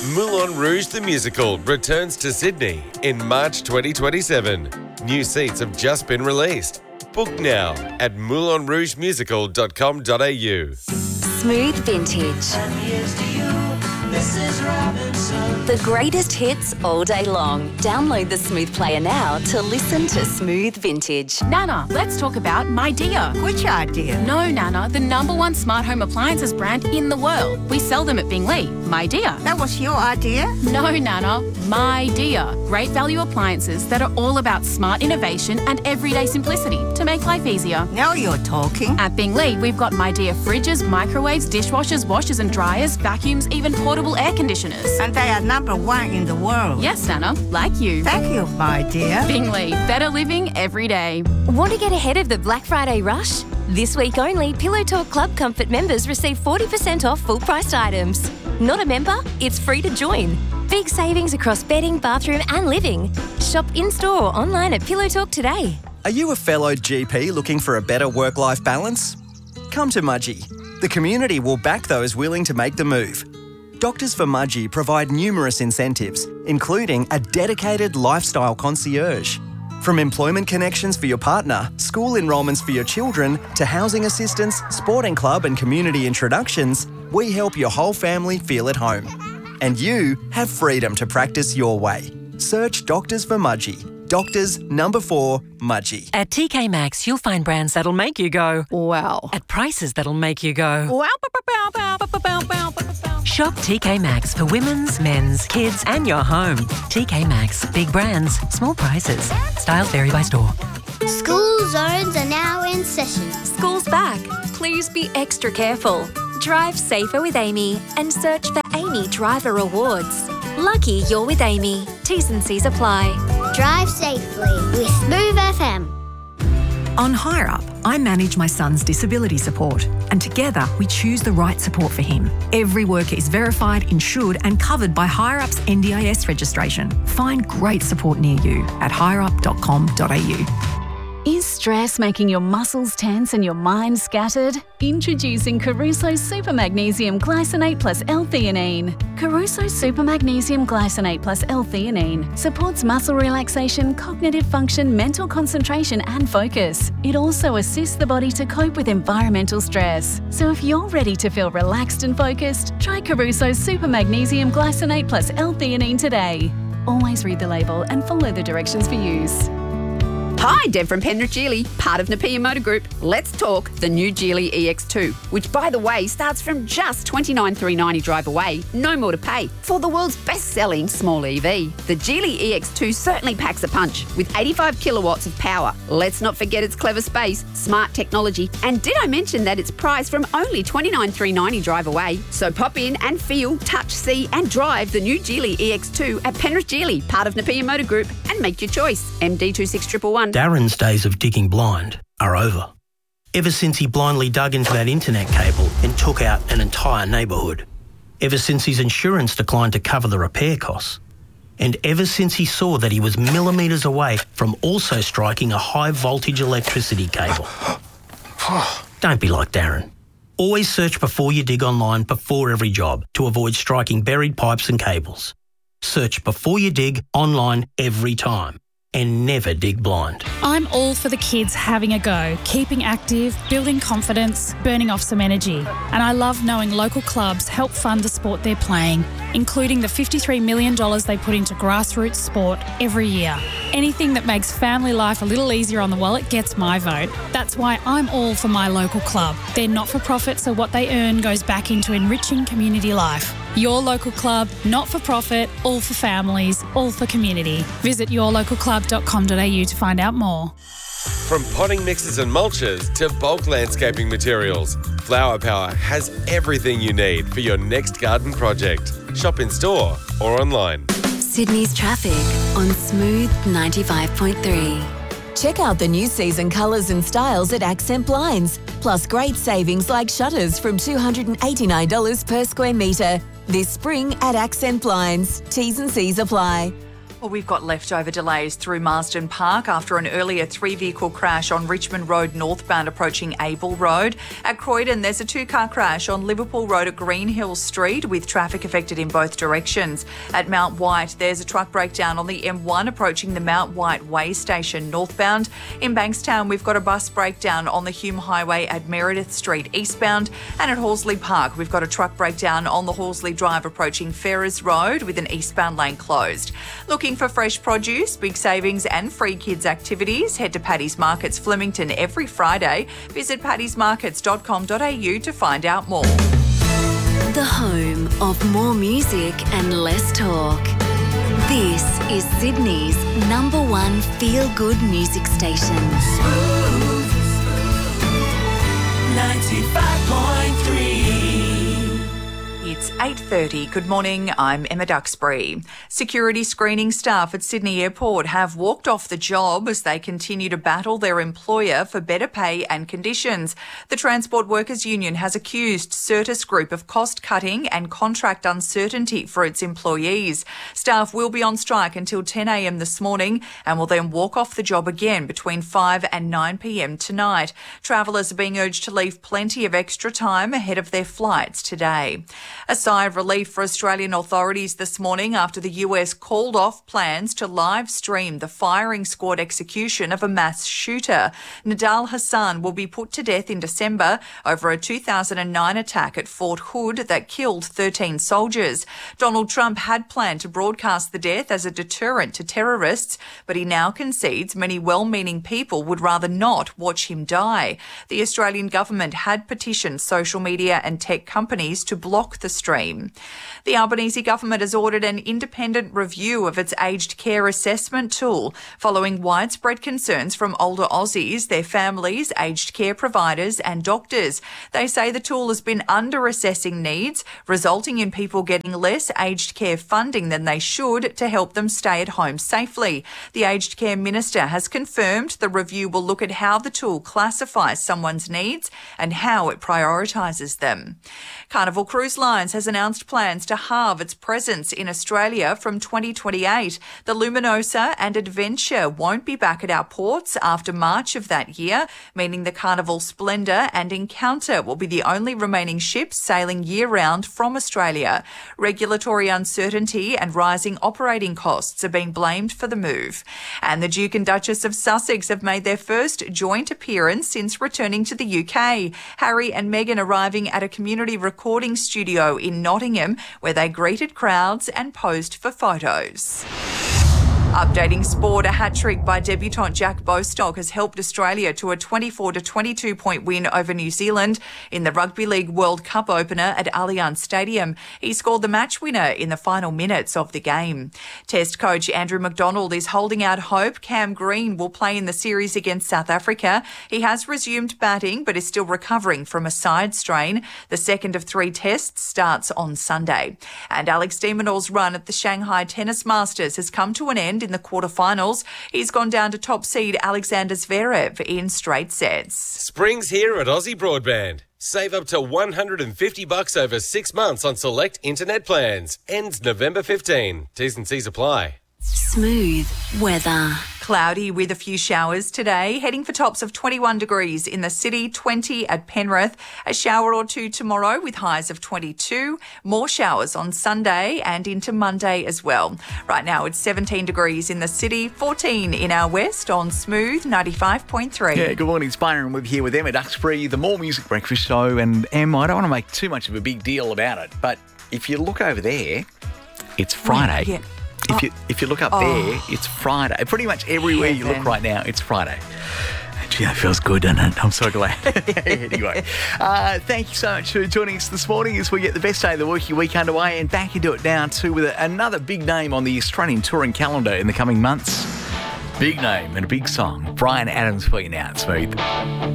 Moulin Rouge the Musical returns to Sydney in March 2027. New seats have just been released. Book now at moulinrougemusical.com.au. Smooth Vintage. The greatest hits all day long. Download the Smooth player now to listen to Smooth Vintage. Nana, let's talk about My Dear. Which idea? No, Nana, the #1 smart home appliances brand in the world. We sell them at Bingley. My Dear. That was your idea? No, Nana, My Dear. Great value appliances that are all about smart innovation and everyday simplicity to make life easier. Now you're talking. At Bingley, we've got My Dear fridges, microwaves, dishwashers, washers and dryers, vacuums, even portable air conditioners. And they are #1 in the world. Yes, Nana, like you. Thank you, my dear. Bingley, better living every day. Want to get ahead of the Black Friday rush? This week only, Pillow Talk Club Comfort members receive 40% off full-priced items. Not a member? It's free to join. Big savings across bedding, bathroom and living. Shop in-store or online at Pillow Talk today. Are you a fellow GP looking for a better work-life balance? Come to Mudgee. The community will back those willing to make the move. Doctors for Mudgee provide numerous incentives, including a dedicated lifestyle concierge. From employment connections for your partner, school enrolments for your children, to housing assistance, sporting club and community introductions, we help your whole family feel at home. And you have freedom to practice your way. Search Doctors for Mudgee. Doctors 4 Mudgee. At TK Maxx, you'll find brands that'll make you go, Wow. at prices that'll make you go. Wow. Shop TK Maxx for women's, men's, kids and your home. TK Maxx. Big brands, small prices. Styles vary by store. School zones are now in session. School's back. Please be extra careful. Drive safer with Amy and search for Amy Driver Rewards. Lucky you're with Amy. T's and C's apply. Drive safely with Smooth FM. On Hire Up, I manage my son's disability support, and together we choose the right support for him. Every worker is verified, insured and covered by Hire Up's NDIS registration. Find great support near you at hireup.com.au. Is stress making your muscles tense and your mind scattered? Introducing Caruso Super Magnesium Glycinate plus L-theanine. Caruso Super Magnesium Glycinate plus L-theanine supports muscle relaxation, cognitive function, mental concentration and focus. It also assists the body to cope with environmental stress. So if you're ready to feel relaxed and focused, try Caruso Super Magnesium Glycinate plus L-theanine today. Always read the label and follow the directions for use. Hi, Deb from Penrith Geely, part of Napier Motor Group. Let's talk the new Geely EX2, which, by the way, starts from just $29,390 drive away, no more to pay, for the world's best-selling small EV. The Geely EX2 certainly packs a punch, with 85 kilowatts of power. Let's not forget its clever space, smart technology, and did I mention that it's priced from only $29,390 drive away? So pop in and feel, touch, see and drive the new Geely EX2 at Penrith Geely, part of Napier Motor Group, and make your choice. MD26111. Darren's days of digging blind are over. Ever since he blindly dug into that internet cable and took out an entire neighbourhood. Ever since his insurance declined to cover the repair costs. And ever since he saw that he was millimetres away from also striking a high voltage electricity cable. Don't be like Darren. Always search before you dig online before every job to avoid striking buried pipes and cables. Search before you dig online every time. And never dig blind. I'm all for the kids having a go, keeping active, building confidence, burning off some energy. And I love knowing local clubs help fund the sport they're playing, including the $53 million they put into grassroots sport every year. Anything that makes family life a little easier on the wallet gets my vote. That's why I'm all for my local club. They're not-for-profit, so what they earn goes back into enriching community life. Your local club, not-for-profit, all for families, all for community. Visit yourlocalclub.com.au to find out more. From potting mixes and mulches to bulk landscaping materials, Flower Power has everything you need for your next garden project. Shop in store or online. Sydney's traffic on Smooth 95.3. Check out the new season colours and styles at Accent Blinds, plus great savings like shutters from $289 per square metre. This spring at Accent Blinds. T's and C's apply. Well, we've got leftover delays through Marsden Park after an earlier 3-vehicle crash on Richmond Road northbound approaching Abel Road. At Croydon, there's a 2-car crash on Liverpool Road at Greenhill Street with traffic affected in both directions. At Mount White, there's a truck breakdown on the M1 approaching the Mount White Way Station northbound. In Bankstown, we've got a bus breakdown on the Hume Highway at Meredith Street eastbound. And at Horsley Park, we've got a truck breakdown on the Horsley Drive approaching Ferrers Road with an eastbound lane closed. Looking for fresh produce, big savings and free kids activities? Head to Paddy's Markets Flemington every Friday. Visit paddysmarkets.com.au to find out more. The home of more music and less talk. This is Sydney's #1 feel-good music station. 95.3. It's 8:30. Good morning, I'm Emma Duxbury. Security screening staff at Sydney Airport have walked off the job as they continue to battle their employer for better pay and conditions. The Transport Workers Union has accused Certis Group of cost-cutting and contract uncertainty for its employees. Staff will be on strike until 10 a.m. this morning and will then walk off the job again between 5 and 9 p.m. tonight. Travellers are being urged to leave plenty of extra time ahead of their flights today. A sigh of relief for Australian authorities this morning after the US called off plans to live stream the firing squad execution of a mass shooter. Nidal Hassan will be put to death in December over a 2009 attack at Fort Hood that killed 13 soldiers. Donald Trump had planned to broadcast the death as a deterrent to terrorists, but he now concedes many well-meaning people would rather not watch him die. The Australian government had petitioned social media and tech companies to block the stream. The Albanese government has ordered an independent review of its aged care assessment tool following widespread concerns from older Aussies, their families, aged care providers and doctors. They say the tool has been under-assessing needs, resulting in people getting less aged care funding than they should to help them stay at home safely. The Aged Care Minister has confirmed the review will look at how the tool classifies someone's needs and how it prioritises them. Carnival Cruise Lines has announced plans to halve its presence in Australia from 2028. The Luminosa and Adventure won't be back at our ports after March of that year, meaning the Carnival Splendor and Encounter will be the only remaining ships sailing year-round from Australia. Regulatory uncertainty and rising operating costs are being blamed for the move. And the Duke and Duchess of Sussex have made their first joint appearance since returning to the UK. Harry and Meghan arriving at a community recording studio in Nottingham, where they greeted crowds and posed for photos. Updating sport, a hat-trick by debutant Jack Bostock has helped Australia to a 24-22 point win over New Zealand in the Rugby League World Cup opener at Allianz Stadium. He scored the match winner in the final minutes of the game. Test coach Andrew McDonald is holding out hope Cam Green will play in the series against South Africa. He has resumed batting but is still recovering from a side strain. The second of 3 tests starts on Sunday. And Alex de Minaur's run at the Shanghai Tennis Masters has come to an end in the quarterfinals. He's gone down to top seed Alexander Zverev in straight sets. Spring's here at Aussie Broadband. Save up to $150 over 6 months on select internet plans. Ends November 15. T's and C's apply. Smooth weather. Cloudy with a few showers today, heading for tops of 21 degrees in the city, 20 at Penrith. A shower or two tomorrow with highs of 22. More showers on Sunday and into Monday as well. Right now it's 17 degrees in the city, 14 in our west on Smooth 95.3. Yeah, good morning. It's Byron. We're here with Emma Duxbury, the More Music Breakfast Show. And Em, I don't want to make too much of a big deal about it, but if you look over there, it's Friday. Yeah. If you look up there, it's Friday. Pretty much everywhere you look right now, it's Friday. Gee, that feels good, doesn't it? I'm so glad. Anyway, thank you so much for joining us this morning as we get the best day of the working week underway and back into it now too with another big name on the Australian touring calendar in the coming months. Big name and a big song. Bryan Adams for you now. Smooth.